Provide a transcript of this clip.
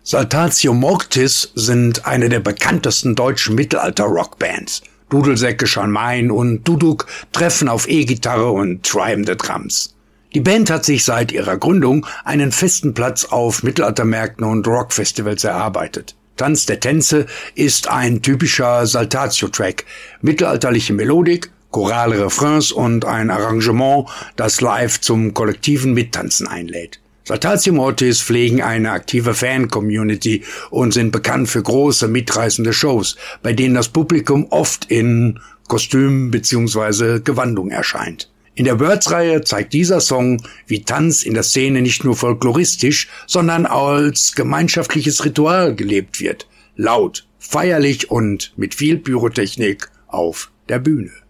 Saltatio Mortis sind eine der bekanntesten deutschen Mittelalter-Rockbands. Dudelsäcke, Schalmein und Duduk treffen auf E-Gitarre und treibende Drums. Die Band hat sich seit ihrer Gründung einen festen Platz auf Mittelaltermärkten und Rockfestivals erarbeitet. Tanz der Tänze ist ein typischer Saltatio-Track. Mittelalterliche Melodik, chorale Refrains und ein Arrangement, das live zum kollektiven Mittanzen einlädt. Saltatio Mortis pflegen eine aktive Fan-Community und sind bekannt für große, mitreißende Shows, bei denen das Publikum oft in Kostüm bzw. Gewandung erscheint. In der Birds-Reihe zeigt dieser Song, wie Tanz in der Szene nicht nur folkloristisch, sondern als gemeinschaftliches Ritual gelebt wird. Laut, feierlich und mit viel Pyrotechnik auf der Bühne.